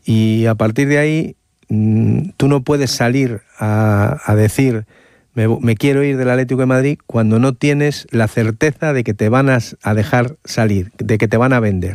Y a partir de ahí, tú no puedes salir a decir me quiero ir del Atlético de Madrid cuando no tienes la certeza de que te van a dejar salir, de que te van a vender.